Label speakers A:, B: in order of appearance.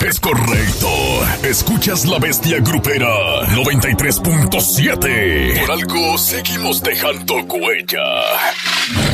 A: Es correcto. Escuchas La Bestia Grupera 93.7. Por algo seguimos dejando huella.